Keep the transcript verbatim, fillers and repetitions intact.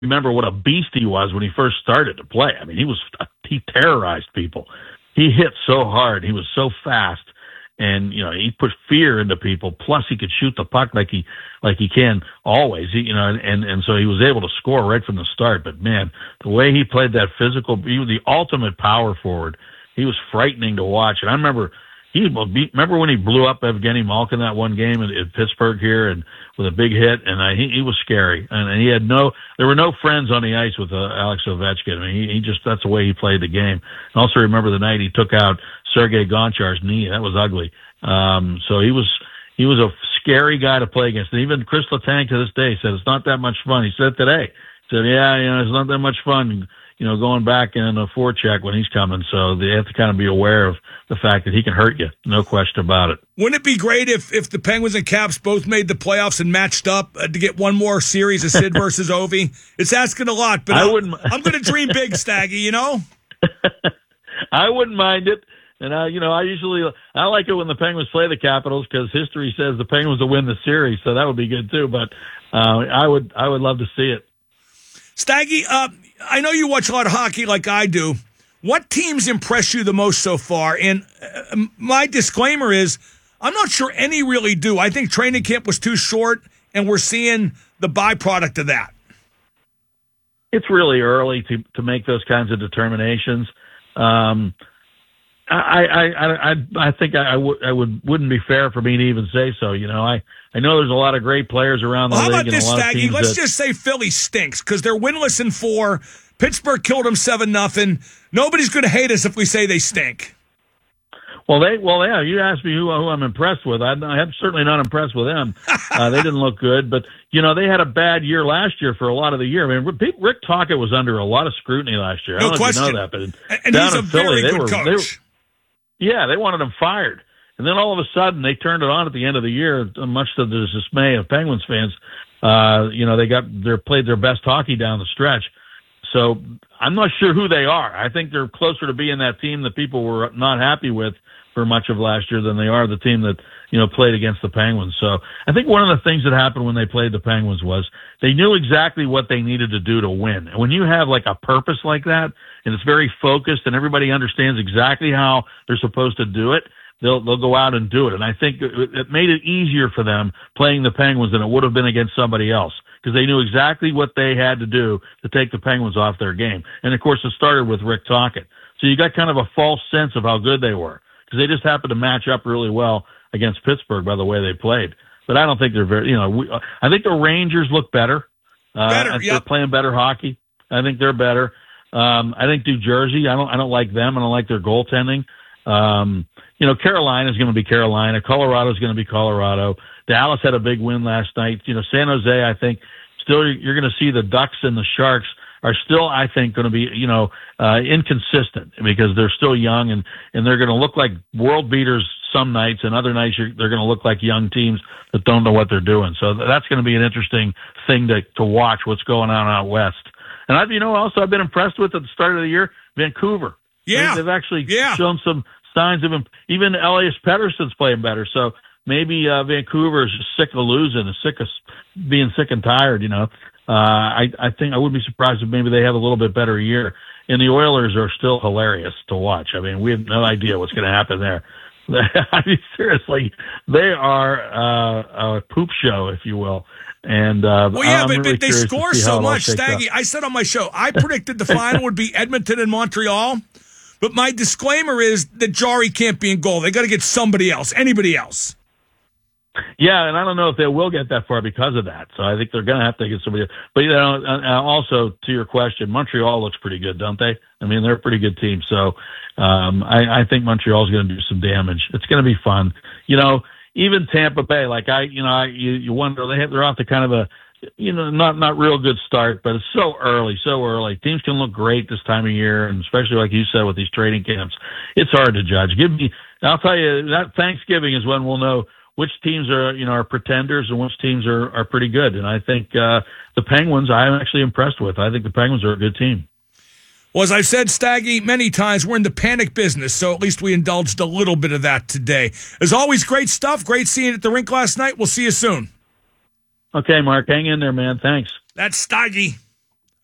remember what a beast he was when he first started to play. I mean, he was he terrorized people. He hit so hard. He was so fast, and you know he put fear into people. Plus, he could shoot the puck like he like he can always. He, you know, and and so he was able to score right from the start. But man, the way he played that physical, he was the ultimate power forward. He was frightening to watch. And I remember. He remember when he blew up Evgeny Malkin that one game in, in Pittsburgh here, and with a big hit, and uh, he, he was scary, and he had no, there were no friends on the ice with uh, Alex Ovechkin. I mean, he, he just that's the way he played the game. And also remember the night he took out Sergei Gonchar's knee. That was ugly. Um, so he was he was a scary guy to play against. And even Chris Letang to this day said it's not that much fun. He said today, he said, yeah, you know, it's not that much fun. You know, going back in a forecheck when he's coming. So they have to kind of be aware of the fact that he can hurt you. No question about it. Wouldn't it be great if, if the Penguins and Caps both made the playoffs and matched up uh, to get one more series of Sid versus Ovi? It's asking a lot, but I wouldn't. I'm going to dream big, Staggy, you know? I wouldn't mind it. And, I, you know, I usually, I like it when the Penguins play the Capitals because history says the Penguins will win the series. So that would be good too. But uh, I would, I would love to see it. Staggy, uh, I know you watch a lot of hockey like I do. What teams impress you the most so far? And uh, my disclaimer is I'm not sure any really do. I think training camp was too short, and we're seeing the byproduct of that. It's really early to, to make those kinds of determinations. Um, I, I, I, I, I think I, I, w- I would, wouldn't be fair for me to even say so. You know, I, I know there's a lot of great players around the well, how league. About this, and a lot Staggy? of teams Let's that, just say Philly stinks because they're winless in four. Pittsburgh killed them seven nothing. Nobody's going to hate us if we say they stink. Well, they well, yeah. You asked me who, who I'm impressed with. I, I'm certainly not impressed with them. Uh, they didn't look good, but you know they had a bad year last year for a lot of the year. I mean, Rick Tocchet was under a lot of scrutiny last year. I No don't question. know if you know that, but and down he's a in Philly, very they good were, coach. They were, yeah, they wanted him fired. And then all of a sudden, they turned it on at the end of the year, much to the dismay of Penguins fans. Uh, you know, they got they played their best hockey down the stretch. So I'm not sure who they are. I think they're closer to being that team that people were not happy with for much of last year than they are the team that, you know, played against the Penguins. So I think one of the things that happened when they played the Penguins was they knew exactly what they needed to do to win. And when you have like a purpose like that, and it's very focused and everybody understands exactly how they're supposed to do it, they'll, they'll go out and do it. And I think it, it made it easier for them playing the Penguins than it would have been against somebody else, because they knew exactly what they had to do to take the Penguins off their game. And, of course, it started with Rick Tocchet. So you got kind of a false sense of how good they were, because they just happened to match up really well against Pittsburgh by the way they played. But I don't think they're very, you know, we, I think the Rangers look better. Uh, better, yep. They're playing better hockey. I think they're better. Um, I think New Jersey, I don't, I don't like them. I don't like their goaltending. Um, you know, Carolina is going to be Carolina. Colorado is going to be Colorado. Dallas had a big win last night. You know, San Jose, I think, still you're going to see the Ducks and the Sharks are still, I think, going to be, you know, uh, inconsistent because they're still young and, and they're going to look like world beaters some nights, and other nights you're, they're going to look like young teams that don't know what they're doing. So that's going to be an interesting thing to, to watch what's going on out west. And I've, you know, also I've been impressed with at the start of the year, Vancouver. Yeah. They, they've actually yeah. shown some signs of, even Elias Pettersson's playing better. So maybe uh, Vancouver is just sick of losing, is sick of being sick and tired, you know. Uh, I, I think I wouldn't be surprised if maybe they have a little bit better year. And the Oilers are still hilarious to watch. I mean, we have no idea what's going to happen there. I mean, seriously, they are uh, a poop show, if you will. And uh, well, yeah, I'm but, really but they score so much, Staggy. Up. I said on my show, I predicted the final would be Edmonton and Montreal. But my disclaimer is that Jari can't be in goal. They got to get somebody else, anybody else. Yeah, and I don't know if they will get that far because of that. So I think they're going to have to get somebody else. But, you know, also to your question, Montreal looks pretty good, don't they? I mean, they're a pretty good team. So um, I, I think Montreal's going to do some damage. It's going to be fun. You know, even Tampa Bay, like I, you know, I, you, you wonder, they have, they're off to kind of a, you know, not, not real good start, but it's so early, so early. Teams can look great this time of year, and especially like you said with these training camps, it's hard to judge. Give me, I'll tell you, that Thanksgiving is when we'll know which teams are, you know, are pretenders and which teams are, are pretty good. And I think uh, the Penguins, I'm actually impressed with. I think the Penguins are a good team. Well, as I've said, Staggy, many times, we're in the panic business, so at least we indulged a little bit of that today. As always, great stuff. Great seeing you at the rink last night. We'll see you soon. Okay, Mark, hang in there, man. Thanks. That's Staggy.